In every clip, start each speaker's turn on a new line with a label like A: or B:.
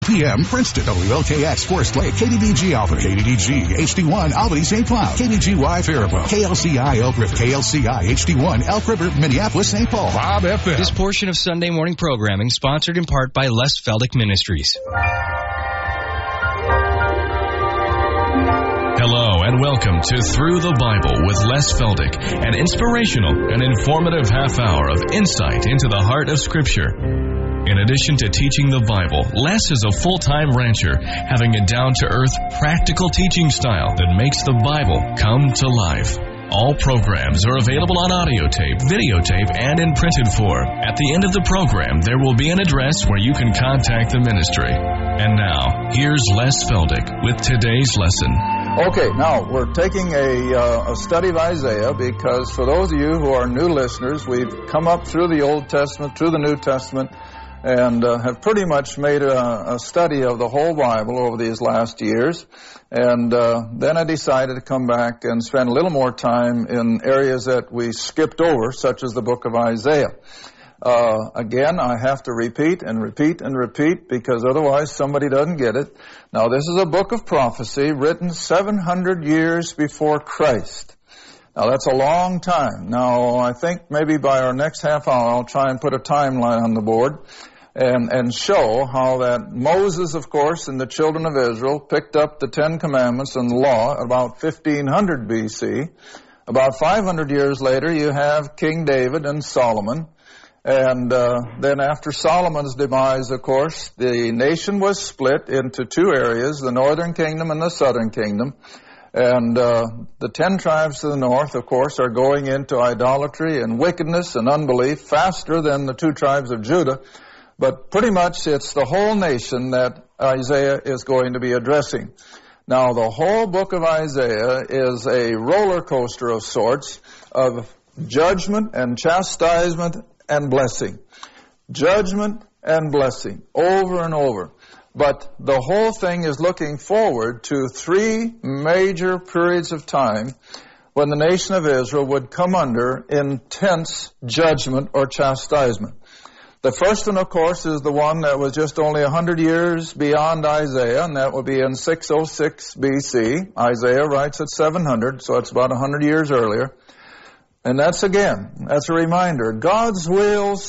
A: p.m. Princeton, WLKX Forest Lake, KDDG Alpha, KDDG HD1 Albany St. Cloud, KDGY Faribault, KLCI Elk River, KLCI HD1 Elk River, Minneapolis St. Paul, Bob FM.
B: This portion of Sunday morning programming sponsored in part by Les Feldick Ministries.
C: Hello and welcome to Through the Bible with Les Feldick, an inspirational and informative half hour of insight into the heart of Scripture. In addition to teaching the Bible, Les is a full-time rancher, having a down-to-earth, practical teaching style that makes the Bible come to life. All programs are available on audio tape, videotape, and in printed form. At the end of the program, there will be an address where you can contact the ministry. And now, here's Les Feldick with today's lesson.
D: Okay, now we're taking a study of Isaiah because for those of you who are new listeners, we've come up through the Old Testament, through the New Testament, and have pretty much made a study of the whole Bible over these last years. And then I decided to come back and spend a little more time in areas that we skipped over, such as the book of Isaiah. Again, I have to repeat and repeat and repeat because otherwise somebody doesn't get it. Now, this is a book of prophecy written 700 years before Christ. Now, that's a long time. Now, I think maybe by our next half hour I'll try and put a timeline on the board and show how that Moses, of course, and the children of Israel picked up the Ten Commandments and the law about 1500 BC. About 500 years later, you have King David and Solomon. And then after Solomon's demise, of course, the nation was split into two areas, the northern kingdom and the southern kingdom. And the 10 tribes to the north, of course, are going into idolatry and wickedness and unbelief faster than the 2 tribes of Judah. But pretty much it's the whole nation that Isaiah is going to be addressing. Now, the whole book of Isaiah is a roller coaster of sorts of judgment and chastisement and blessing. Judgment and blessing over and over. But the whole thing is looking forward to 3 major periods of time when the nation of Israel would come under intense judgment or chastisement. The first one, of course, is the one that was just only 100 years beyond Isaiah, and that would be in 606 BC. Isaiah writes at 700, so it's about 100 years earlier. And that's a reminder. God's wheels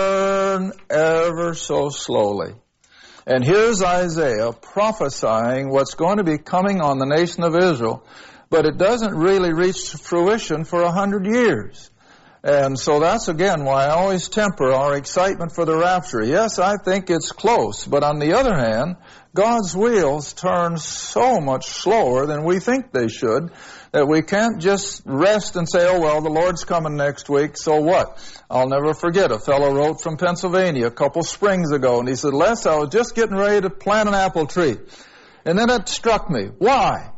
D: turn ever so slowly. And here's Isaiah prophesying what's going to be coming on the nation of Israel, but it doesn't really reach fruition for 100 years. And so that's, again, why I always temper our excitement for the rapture. Yes, I think it's close, but on the other hand, God's wheels turn so much slower than we think they should that we can't just rest and say, oh, well, the Lord's coming next week, so what? I'll never forget, a fellow wrote from Pennsylvania a couple springs ago, and he said, Les, I was just getting ready to plant an apple tree. And then it struck me, why?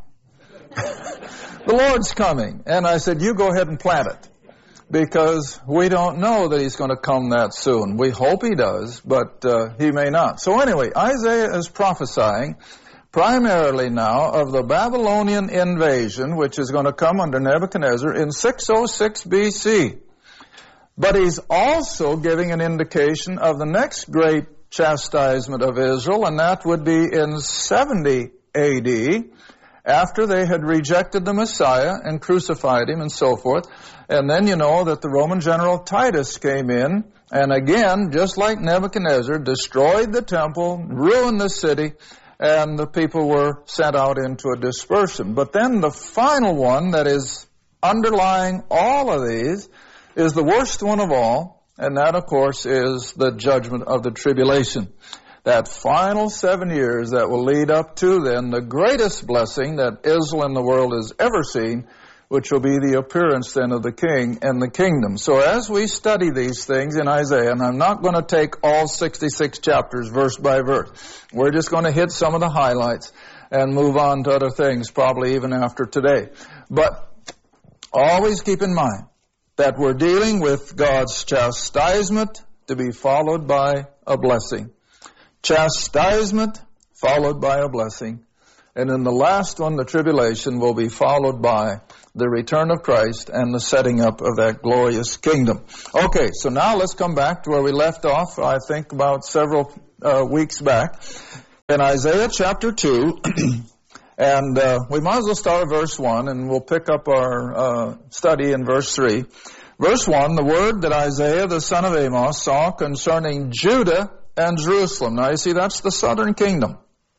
D: The Lord's coming. And I said, you go ahead and plant it. Because we don't know that He's going to come that soon. We hope He does, but He may not. So anyway, Isaiah is prophesying primarily now of the Babylonian invasion, which is going to come under Nebuchadnezzar in 606 BC. But he's also giving an indication of the next great chastisement of Israel, and that would be in 70 AD, after they had rejected the Messiah and crucified Him and so forth. And then you know that the Roman general Titus came in and again, just like Nebuchadnezzar, destroyed the temple, ruined the city, and the people were sent out into a dispersion. But then the final one that is underlying all of these is the worst one of all, and that, of course, is the judgment of the tribulation. That final 7 years that will lead up to then the greatest blessing that Israel and the world has ever seen, which will be the appearance then of the King and the kingdom. So as we study these things in Isaiah, and I'm not going to take all 66 chapters verse by verse, we're just going to hit some of the highlights and move on to other things, probably even after today. But always keep in mind that we're dealing with God's chastisement to be followed by a blessing. Chastisement followed by a blessing. And in the last one, the tribulation will be followed by the return of Christ and the setting up of that glorious kingdom. Okay, so now let's come back to where we left off, I think about several weeks back. In Isaiah chapter 2, and we might as well start at verse 1, and we'll pick up our study in verse 3. Verse 1, the word that Isaiah the son of Amos saw concerning Judah and Jerusalem. Now you see, that's the southern kingdom.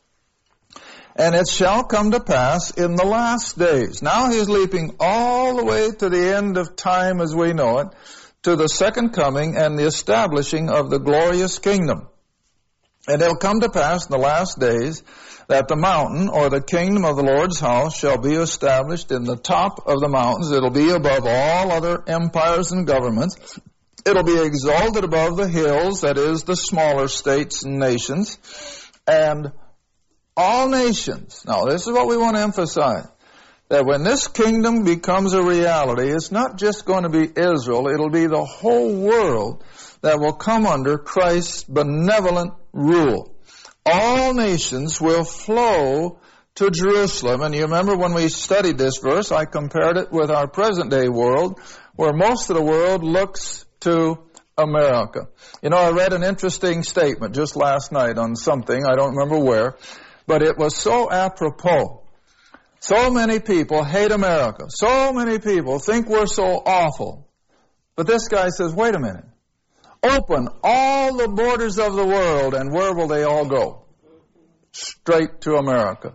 D: And it shall come to pass in the last days. Now he's leaping all the way to the end of time as we know it, to the second coming and the establishing of the glorious kingdom. And it'll come to pass in the last days that the mountain or the kingdom of the Lord's house shall be established in the top of the mountains. It'll be above all other empires and governments. It'll be exalted above the hills, that is, the smaller states and nations. And all nations. Now, this is what we want to emphasize. That when this kingdom becomes a reality, it's not just going to be Israel. It'll be the whole world that will come under Christ's benevolent rule. All nations will flow to Jerusalem. And you remember when we studied this verse, I compared it with our present day world, where most of the world looks to America. You know, I read an interesting statement just last night on something, I don't remember where, but it was so apropos. So many people hate America. So many people think we're so awful. But this guy says, wait a minute. Open all the borders of the world, and where will they all go? Straight to America.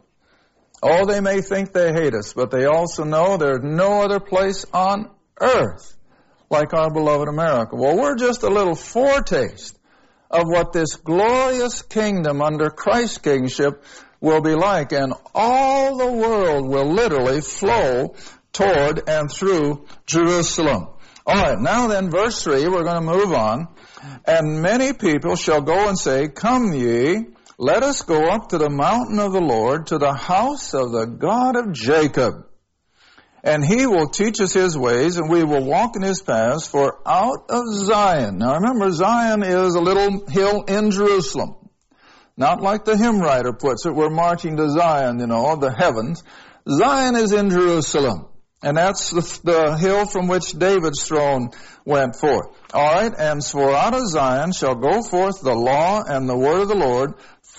D: Oh, they may think they hate us, but they also know there's no other place on earth like our beloved America. Well, we're just a little foretaste of what this glorious kingdom under Christ's kingship will be like, and all the world will literally flow toward and through Jerusalem. All right, now then, verse 3, we're going to move on. And many people shall go and say, come ye, let us go up to the mountain of the Lord, to the house of the God of Jacob. And he will teach us his ways, and we will walk in his paths, for out of Zion. Now remember, Zion is a little hill in Jerusalem. Not like the hymn writer puts it, we're marching to Zion, you know, the heavens. Zion is in Jerusalem. And that's the hill from which David's throne went forth. All right, and for out of Zion shall go forth the law and the word of the Lord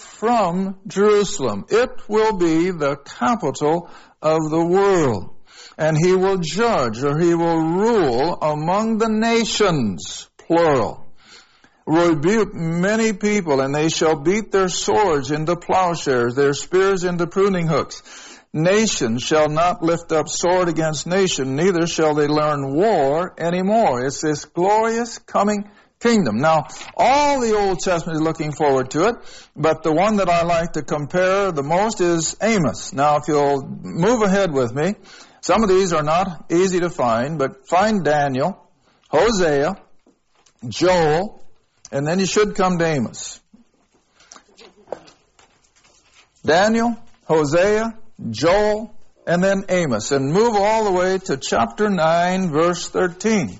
D: from Jerusalem. It will be the capital of the world. And he will judge, or he will rule among the nations, plural. Rebuke many people, and they shall beat their swords into plowshares, their spears into pruning hooks. Nation shall not lift up sword against nation, neither shall they learn war anymore. It's this glorious coming kingdom. Now, all the Old Testament is looking forward to it, but the one that I like to compare the most is Amos. Now, if you'll move ahead with me, some of these are not easy to find, but find Daniel, Hosea, Joel, and then you should come to Amos. Daniel, Hosea, Joel, and then Amos. And move all the way to chapter 9, verse 13.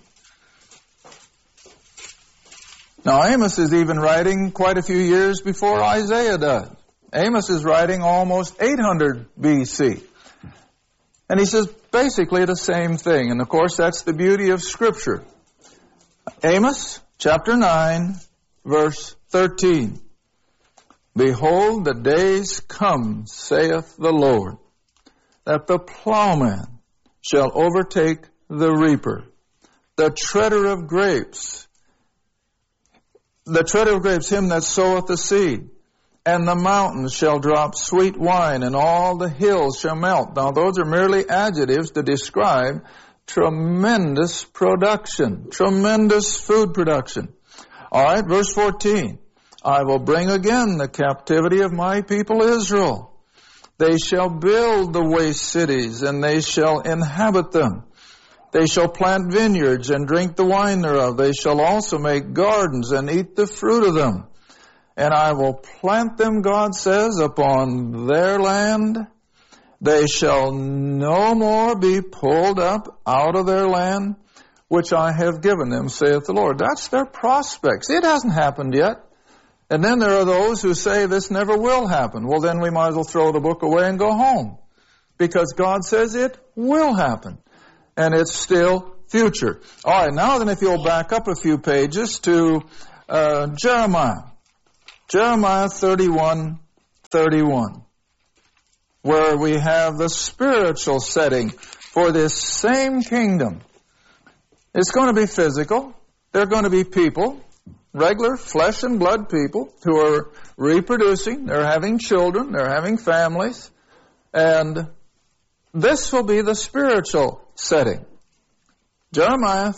D: Now, Amos is even writing quite a few years before Isaiah does. Amos is writing almost 800 BC. And he says basically the same thing. And of course, that's the beauty of Scripture. Amos, chapter 9, verse 13. Behold, the days come, saith the Lord, that the plowman shall overtake the reaper, the treader of grapes, him that soweth the seed, and the mountains shall drop sweet wine, and all the hills shall melt. Now, those are merely adjectives to describe tremendous production, tremendous food production. All right, verse 14. I will bring again the captivity of my people Israel. They shall build the waste cities, and they shall inhabit them. They shall plant vineyards and drink the wine thereof. They shall also make gardens and eat the fruit of them. And I will plant them, God says, upon their land. They shall no more be pulled up out of their land, which I have given them, saith the Lord. That's their prospects. It hasn't happened yet. And then there are those who say this never will happen. Well, then we might as well throw the book away and go home. Because God says it will happen. And it's still future. All right, now then if you'll back up a few pages to Jeremiah. Jeremiah 31, 31, where we have the spiritual setting for this same kingdom. It's going to be physical. They're going to be people, regular flesh and blood people who are reproducing. They're having children. They're having families. And this will be the spiritual setting. Jeremiah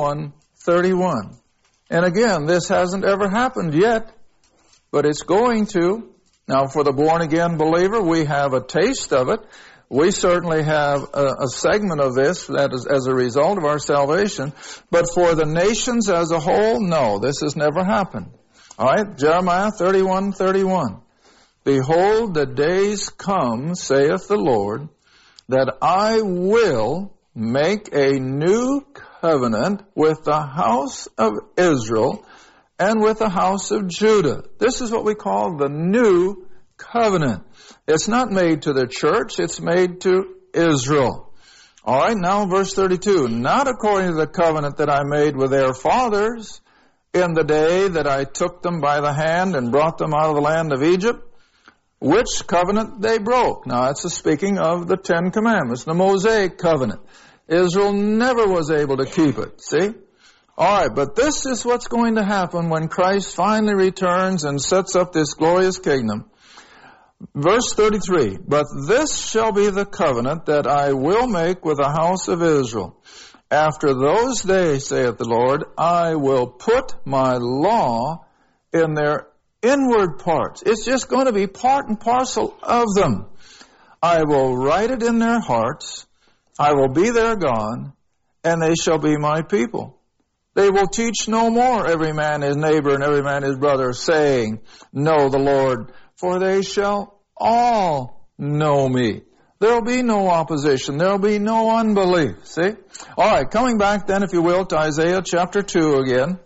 D: 31:31. And again, this hasn't ever happened yet, but it's going to. Now, for the born-again believer, we have a taste of it. We certainly have a segment of this that is as a result of our salvation. But for the nations as a whole, no, this has never happened. All right, Jeremiah 31:31. Behold, the days come, saith the Lord, that I will make a new covenant with the house of Israel and with the house of Judah. This is what we call the new covenant. It's not made to the church, it's made to Israel. All right, now verse 32. Not according to the covenant that I made with their fathers in the day that I took them by the hand and brought them out of the land of Egypt, which covenant they broke. Now, that's speaking of the Ten Commandments, the Mosaic covenant. Israel never was able to keep it, see? All right, but this is what's going to happen when Christ finally returns and sets up this glorious kingdom. Verse 33, but this shall be the covenant that I will make with the house of Israel. After those days, saith the Lord, I will put my law in their inward parts. It's just going to be part and parcel of them. I will write it in their hearts. I will be their God, and they shall be my people. They will teach no more every man his neighbor and every man his brother, saying, know the Lord, for they shall all know me. There will be no opposition. There will be no unbelief. See? All right, coming back then, if you will, to Isaiah chapter 2 again.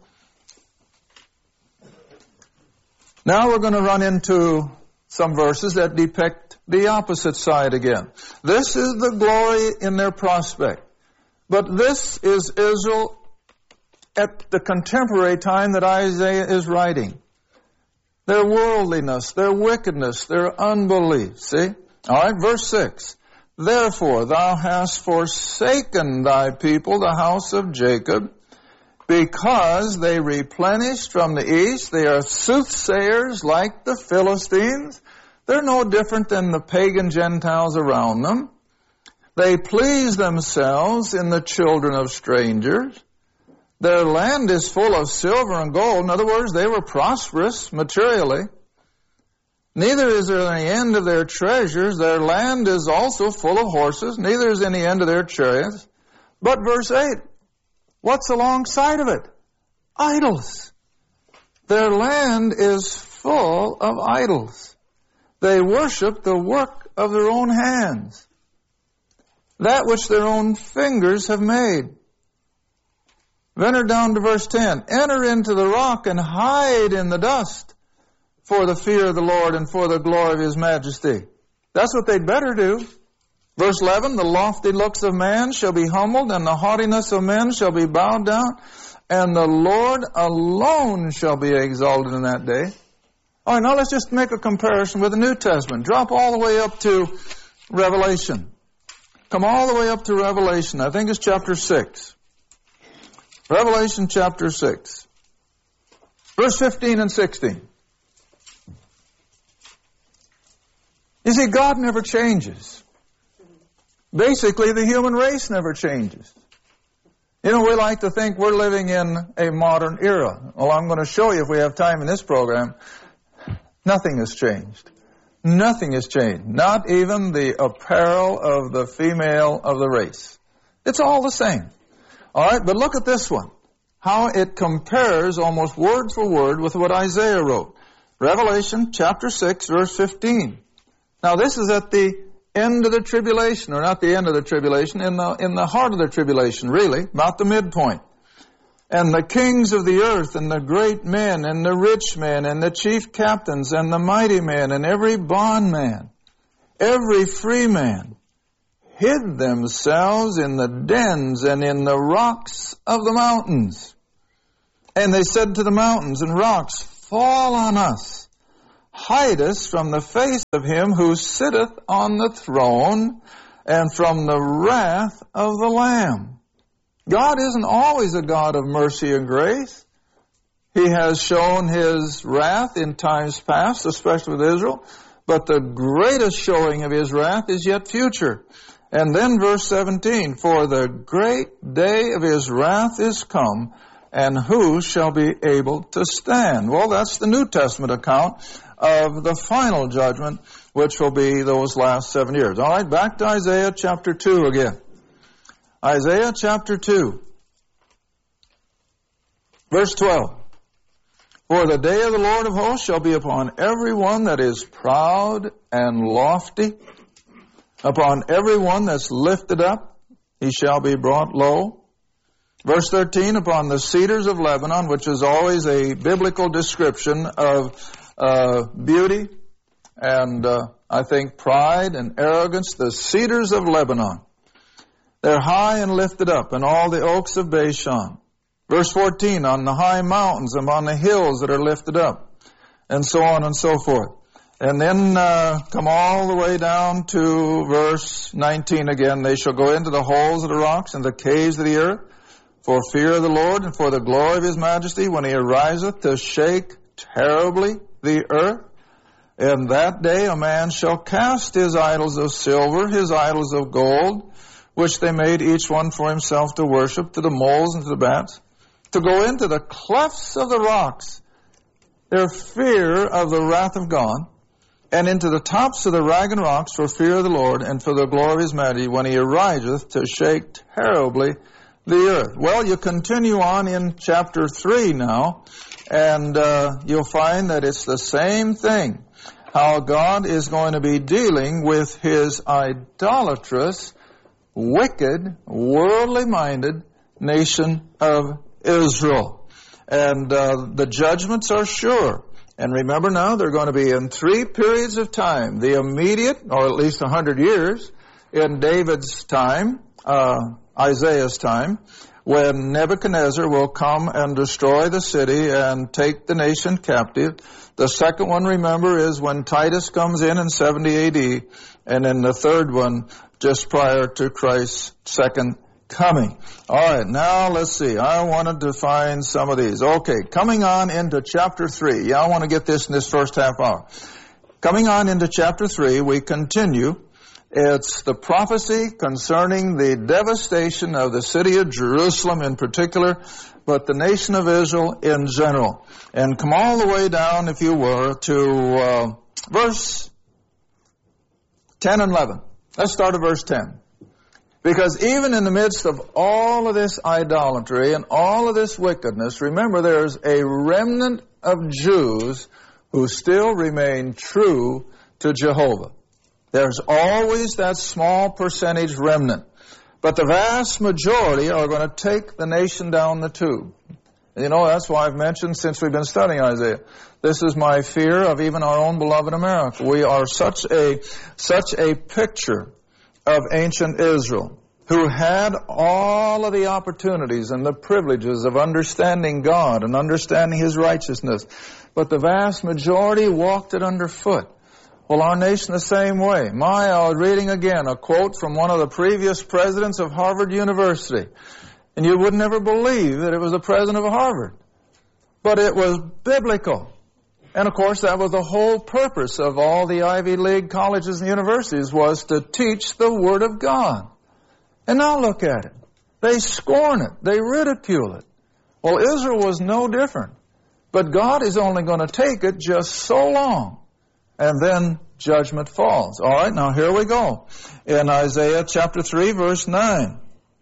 D: Now we're going to run into some verses that depict the opposite side again. This is the glory in their prospect. But this is Israel at the contemporary time that Isaiah is writing. Their worldliness, their wickedness, their unbelief. See? All right, verse 6. Therefore thou hast forsaken thy people, the house of Jacob, because they replenished from the east. They are soothsayers like the Philistines. They're no different than the pagan Gentiles around them. They please themselves in the children of strangers. Their land is full of silver and gold. In other words, they were prosperous materially. Neither is there any end of their treasures. Their land is also full of horses. Neither is any end of their chariots. But verse 8, what's alongside of it? Idols. Their land is full of idols. They worship the work of their own hands, that which their own fingers have made. Enter down to verse 10. Enter into the rock and hide in the dust for the fear of the Lord and for the glory of His majesty. That's what they'd better do. Verse 11, the lofty looks of man shall be humbled, and the haughtiness of men shall be bowed down, and the Lord alone shall be exalted in that day. All right, now let's just make a comparison with the New Testament. Drop all the way up to Revelation. Come all the way up to Revelation. I think it's chapter 6. Revelation chapter 6. Verse 15 and 16. You see, God never changes. Basically, the human race never changes. You know, we like to think we're living in a modern era. Well, I'm going to show you if we have time in this program. Nothing has changed. Nothing has changed. Not even the apparel of the female of the race. It's all the same. All right, but look at this one. How it compares almost word for word with what Isaiah wrote. Revelation chapter 6, verse 15. Now, this is at the end of the tribulation, or not the end of the tribulation, in the heart of the tribulation, really, about the midpoint. And the kings of the earth, and the great men, and the rich men, and the chief captains, and the mighty men, and every bondman, every free man, hid themselves in the dens and in the rocks of the mountains. And they said to the mountains and rocks, fall on us. hidest from the face of him who sitteth on the throne and from the wrath of the Lamb. God isn't always a God of mercy and grace. He has shown his wrath in times past, especially with Israel, but the greatest showing of his wrath is yet future. And then verse 17, for the great day of his wrath is come, and who shall be able to stand? Well, that's the New Testament account of the final judgment, which will be those last 7 years. All right, back to Isaiah chapter 2 again. Isaiah chapter 2, verse 12. For the day of the Lord of hosts shall be upon every one that is proud and lofty, upon every one that's lifted up, he shall be brought low. Verse 13, upon the cedars of Lebanon, which is always a biblical description of beauty and I think pride and arrogance, the cedars of Lebanon. They're high and lifted up, and all the oaks of Bashan. Verse 14, on the high mountains and on the hills that are lifted up, and so on and so forth. And then come all the way down to verse 19 again. They shall go into the holes of the rocks and the caves of the earth, for fear of the Lord and for the glory of his majesty, when he ariseth to shake terribly the earth. In that day a man shall cast his idols of silver, his idols of gold, which they made each one for himself to worship, to the moles and to the bats, to go into the clefts of the rocks, their fear of the wrath of God, and into the tops of the ragged rocks for fear of the Lord and for the glory of his majesty, when he ariseth to shake terribly the earth. Well, you continue on in chapter 3 now, and you'll find that it's the same thing. How God is going to be dealing with his idolatrous, wicked, worldly-minded nation of Israel. And the judgments are sure. And remember now, they're going to be in 3 periods of time. The immediate, or at least 100 years, in David's time, Isaiah's time, when Nebuchadnezzar will come and destroy the city and take the nation captive. The second one, remember, is when Titus comes in 70 A.D., and then the third one just prior to Christ's second coming. All right, now let's see. I wanted to find some of these. Okay, coming on into chapter 3. Yeah, I want to get this in this first half hour. Coming on into chapter 3, we continue. It's the prophecy concerning the devastation of the city of Jerusalem in particular, but the nation of Israel in general. And come all the way down, if you were, to verse 10 and 11. Let's start at verse 10. Because even in the midst of all of this idolatry and all of this wickedness, remember there's a remnant of Jews who still remain true to Jehovah. There's always that small percentage remnant. But the vast majority are going to take the nation down the tube. You know, that's why I've mentioned since we've been studying Isaiah. This is my fear of even our own beloved America. We are such a picture of ancient Israel, who had all of the opportunities and the privileges of understanding God and understanding his righteousness. But the vast majority walked it underfoot. Well, our nation the same way. I was reading again a quote from one of the previous presidents of Harvard University. And you would never believe that it was the president of Harvard. But it was biblical. And of course, that was the whole purpose of all the Ivy League colleges and universities, was to teach the Word of God. And now look at it. They scorn it. They ridicule it. Well, Israel was no different. But God is only going to take it just so long. And then judgment falls. All right, now here we go. In Isaiah chapter 3, verse 9.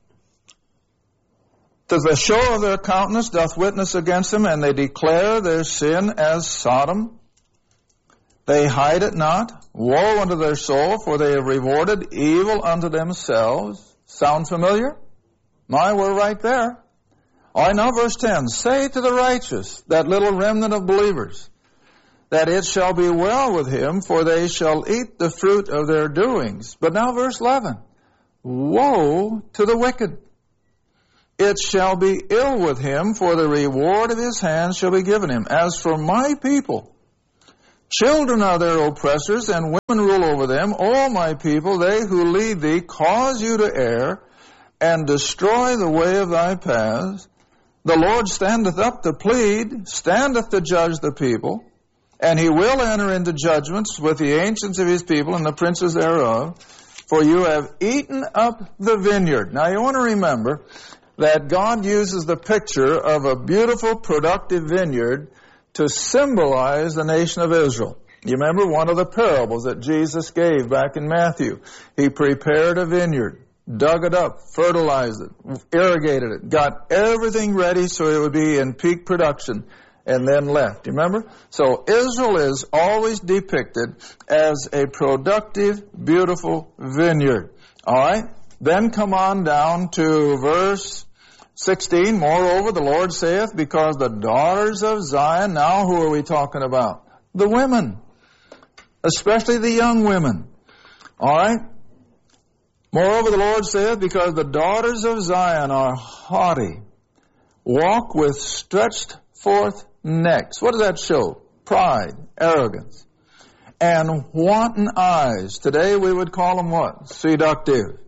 D: To the show of their countenance doth witness against them, and they declare their sin as Sodom. They hide it not. Woe unto their soul, for they have rewarded evil unto themselves. Sound familiar? We're right there. All right, now verse 10. Say to the righteous, that little remnant of believers, that it shall be well with him, for they shall eat the fruit of their doings. But now verse 11. Woe to the wicked. It shall be ill with him, for the reward of his hands shall be given him. As for my people, Children are their oppressors, and women rule over them. O my people, they who lead thee cause you to err, and destroy the way of thy paths. The Lord standeth up to plead, standeth to judge the people, and he will enter into judgments with the ancients of his people and the princes thereof. For you have eaten up the vineyard. Now you want to remember that God uses the picture of a beautiful, productive vineyard to symbolize the nation of Israel. You remember one of the parables that Jesus gave back in Matthew. He prepared a vineyard, dug it up, fertilized it, irrigated it, got everything ready so it would be in peak production, and then left. You remember? So Israel is always depicted as a productive, beautiful vineyard. All right? Then come on down to verse 16. Moreover, the Lord saith, because the daughters of Zion, now who are we talking about? The women, especially the young women. All right? Moreover, the Lord saith, because the daughters of Zion are haughty, walk with stretched forth necks. What does that show? Pride, arrogance, and wanton eyes. Today we would call them what? Seductive.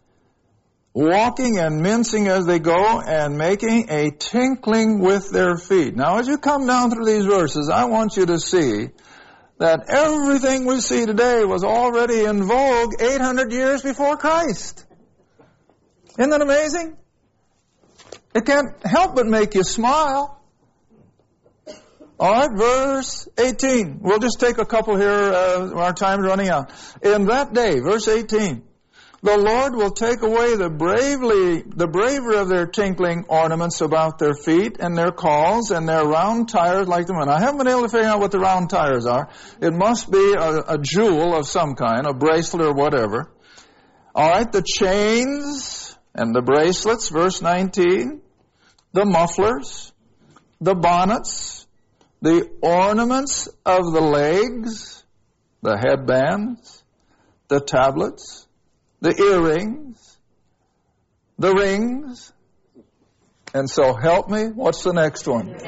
D: Walking and mincing as they go, and making a tinkling with their feet. Now as you come down through these verses, I want you to see that everything we see today was already in vogue 800 years before Christ. Isn't that amazing? It can't help but make you smile. All right, verse 18. We'll just take a couple here. Our time's running out. In that day, verse 18, the Lord will take away the bravery of their tinkling ornaments about their feet, and their calls, and their round tires like the men. I haven't been able to figure out what the round tires are. It must be a jewel of some kind, a bracelet or whatever. All right, the chains and the bracelets, verse 19, the mufflers, the bonnets, the ornaments of the legs, the headbands, the tablets, the earrings, the rings, and so help me, what's the next one? Isn't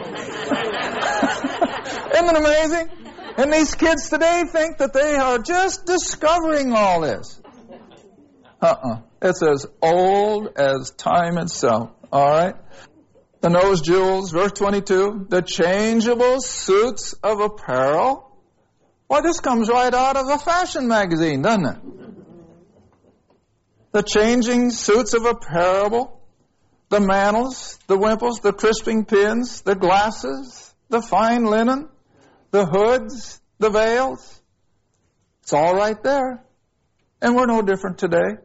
D: it amazing? And these kids today think that they are just discovering all this. It's as old as time itself, all right? The nose jewels, verse 22, the changeable suits of apparel. Well, this comes right out of a fashion magazine, doesn't it? The changing suits of apparel, the mantles, the wimples, the crisping pins, the glasses, the fine linen, the hoods, the veils. It's all right there. And we're no different today.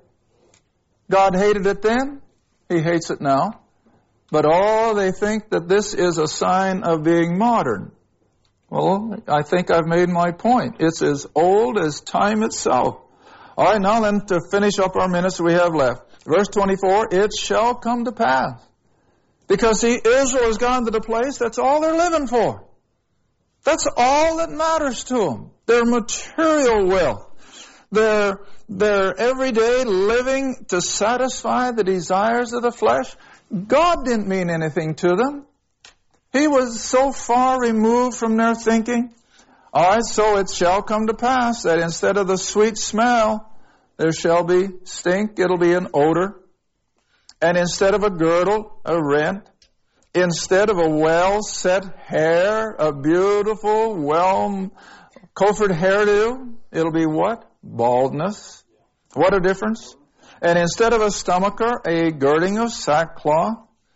D: God hated it then. He hates it now. But they think that this is a sign of being modern. Well, I think I've made my point. It's as old as time itself. All right, now then, to finish up our minutes we have left. Verse 24, it shall come to pass. Because, see, Israel has gone to the place that's all they're living for. That's all that matters to them. Their material wealth. Their everyday living to satisfy the desires of the flesh. God didn't mean anything to them. He was so far removed from their thinking. All right, so it shall come to pass that instead of the sweet smell, there shall be stink. It'll be an odor. And instead of a girdle, a rent. Instead of a well-set hair, a beautiful, well-coiffured hairdo, it'll be what? Baldness. What a difference. And instead of a stomacher, a girding of sackcloth,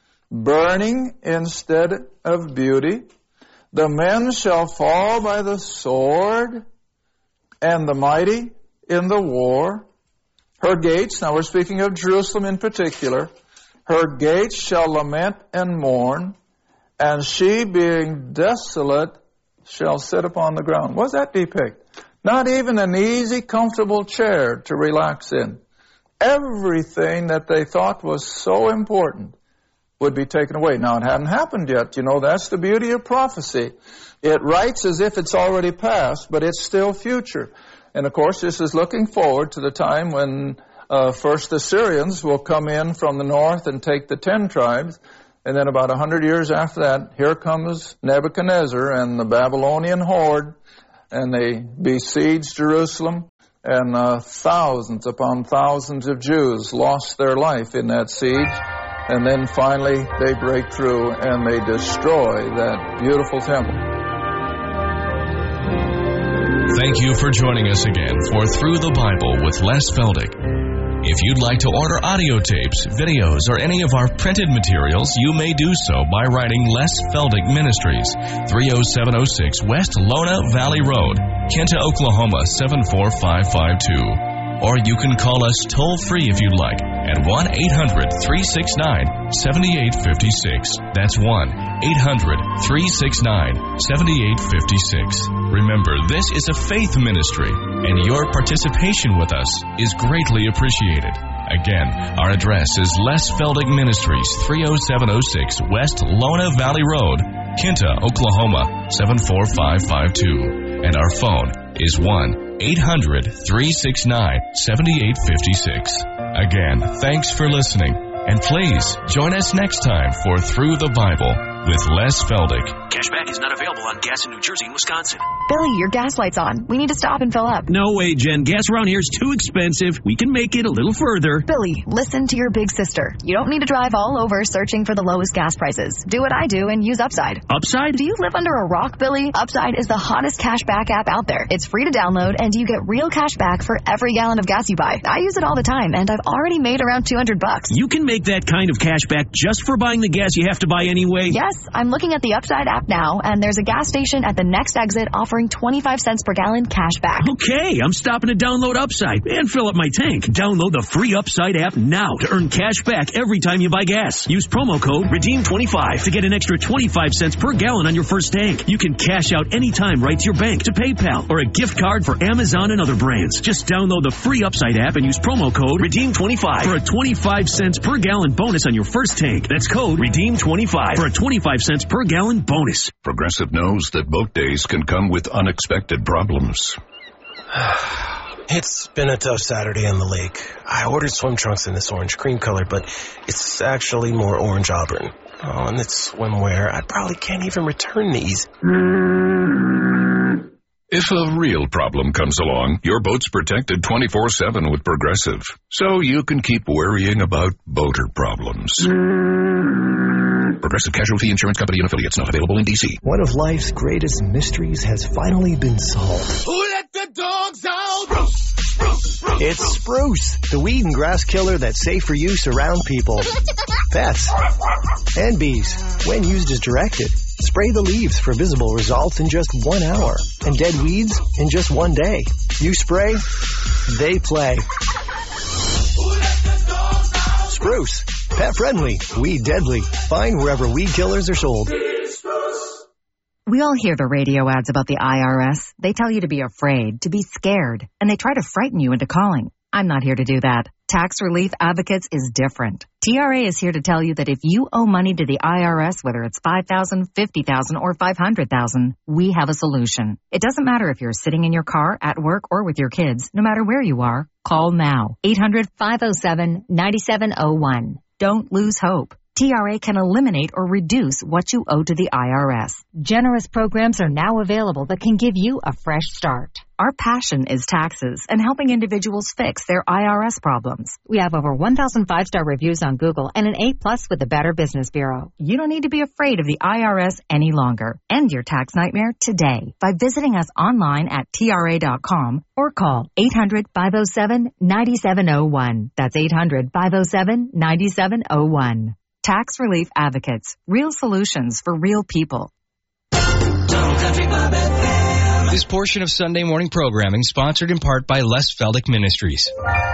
D: burning instead of beauty. The men shall fall by the sword, and the mighty in the war. Her gates, now we're speaking of Jerusalem in particular, her gates shall lament and mourn, and she being desolate shall sit upon the ground. What does that depict? Not even an easy, comfortable chair to relax in. Everything that they thought was so important would be taken away. Now, it hadn't happened yet. You know, that's the beauty of prophecy. It writes as if it's already past, but it's still future. And, of course, this is looking forward to the time when first the Syrians will come in from the north and take the 10 tribes. And then about 100 years after that, here comes Nebuchadnezzar and the Babylonian horde. and they besieged Jerusalem, and thousands upon thousands of Jews lost their life in that siege. And then finally they break through and they destroy that beautiful temple.
C: Thank you for joining us again for Through the Bible with Les Feldick. If you'd like to order audio tapes, videos, or any of our printed materials, you may do so by writing Les Feldick Ministries, 30706 West Lona Valley Road, Kinta, Oklahoma 74552. Or you can call us toll-free if you'd like at 1-800-369-7856. That's 1-800-369-7856. Remember, this is a faith ministry, and your participation with us is greatly appreciated. Again, our address is Les Feldick Ministries, 30706 West Lona Valley Road, Kinta, Oklahoma 74552. And our phone is 1-800-369-7856. Again, thanks for listening, and please join us next time for Through the Bible with Les Feldick.
E: Cashback is not available on gas in New Jersey and Wisconsin.
F: Billy, your gas light's on. We need to stop and fill up.
E: No way, Jen. Gas around here is too expensive. We can make it a little further.
F: Billy, listen to your big sister. You don't need to drive all over searching for the lowest gas prices. Do what I do and use Upside.
E: Upside?
F: Do you live under a rock, Billy? Upside is the hottest cashback app out there. It's free to download, and you get real cash back for every gallon of gas you buy. I use it all the time, and I've already made around $200.
E: You can make that kind of cash back just for buying the gas you have to buy anyway?
F: Yes, I'm looking at the Upside app now, and there's a gas station at the next exit offering 25 cents per gallon cash back.
E: Okay, I'm stopping to download Upside and fill up my tank. Download the free Upside app now to earn cash back every time you buy gas. Use promo code REDEEM25 to get an extra 25 cents per gallon on your first tank. You can cash out anytime right to your bank, to PayPal, or a gift card for Amazon and other brands. Just download the free Upside app and use promo code REDEEM25 for a 25 cents per gallon bonus on your first tank. That's code REDEEM25 for a 25 cents per gallon bonus.
G: Progressive knows that boat days can come with unexpected problems.
H: It's been a tough Saturday on the lake. I ordered swim trunks in this orange cream color, but it's actually more orange auburn. Oh, and it's swimwear. I probably can't even return these.
G: If a real problem comes along, your boat's protected 24/7 with Progressive, so you can keep worrying about boater problems. Progressive Casualty Insurance Company and Affiliates, not available in D.C.
I: One of life's greatest mysteries has finally been solved.
J: Who let the dogs out?
I: It's Spruce, the weed and grass killer that's safe for use around people, pets, and bees. When used as directed, spray the leaves for visible results in just 1 hour, and dead weeds in just 1 day. You spray, they play. Spruce, pet friendly, weed deadly. Find wherever weed killers are sold.
K: We all hear the radio ads about the IRS. They tell you to be afraid, to be scared, and they try to frighten you into calling. I'm not here to do that. Tax Relief Advocates is different. TRA is here to tell you that if you owe money to the IRS, whether it's $5,000, $50,000, or $500,000, we have a solution. It doesn't matter if you're sitting in your car, at work, or with your kids. No matter where you are, call now. 800-507-9701. Don't lose hope. TRA can eliminate or reduce what you owe to the IRS. Generous programs are now available that can give you a fresh start. Our passion is taxes and helping individuals fix their IRS problems. We have over 1,000 5-star reviews on Google and an A+ with the Better Business Bureau. You don't need to be afraid of the IRS any longer. End your tax nightmare today by visiting us online at TRA.com or call 800-507-9701. That's 800-507-9701. Tax Relief Advocates. Real solutions for real people.
B: This portion of Sunday morning programming sponsored in part by Les Feldick Ministries.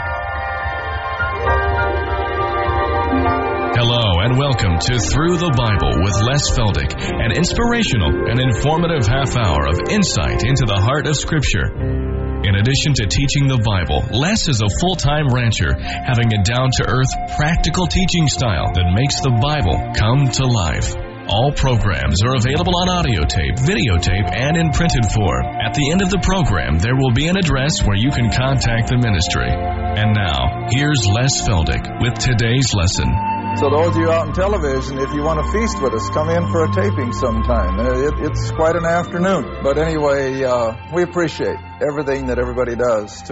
C: Hello and welcome to Through the Bible with Les Feldick, an inspirational and informative half hour of insight into the heart of Scripture. In addition to teaching the Bible, Les is a full-time rancher, having a down-to-earth, practical teaching style that makes the Bible come to life. All programs are available on audio tape, videotape, and in printed form. At the end of the program, there will be an address where you can contact the ministry. And now, here's Les Feldick with today's lesson.
D: So those of you out on television, if you want to feast with us, come in for a taping sometime. It's quite an afternoon. But anyway, we appreciate everything that everybody does to